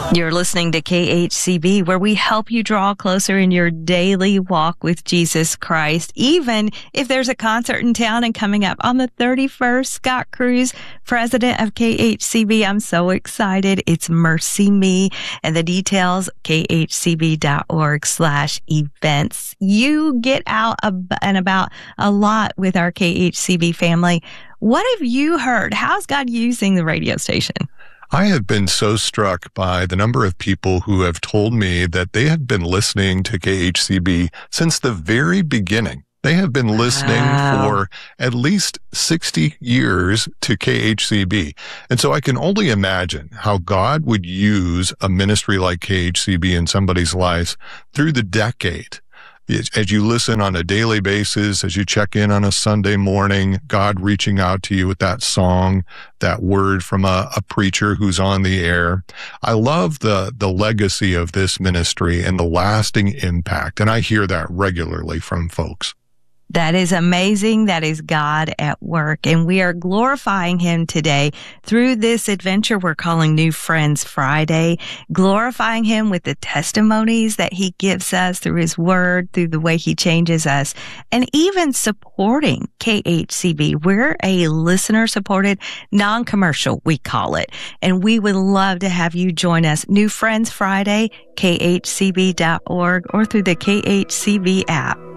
You're listening to KHCB, where we help you draw closer in your daily walk with Jesus Christ. Even if there's a concert in town and coming up on the 31st, Scott Cruz, president of KHCB, I'm so excited. It's Mercy Me, and the details, khcb.org/events. You get out and about a lot with our KHCB family. What have you heard? How's God using the radio station? I have been so struck by the number of people who have told me that they have been listening to KHCB since the very beginning. They have been listening for at least 60 years to KHCB. And so I can only imagine how God would use a ministry like KHCB in somebody's life through the decade. As you listen on a daily basis, as you check in on a Sunday morning, God reaching out to you with that song, that word from a preacher who's on the air. I love the legacy of this ministry and the lasting impact. And I hear that regularly from folks. That is amazing. That is God at work. And we are glorifying Him today through this adventure we're calling New Friends Friday, glorifying Him with the testimonies that He gives us through His Word, through the way He changes us, and even supporting KHCB. We're a listener-supported, non-commercial, we call it. And we would love to have you join us. New Friends Friday, khcb.org, or through the KHCB app.